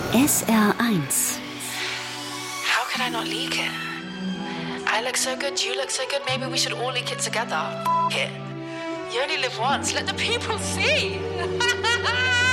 SR1. How could I not leak it? I look so good, you look so good, maybe we should all leak it together. F it. You only live once, let the people see.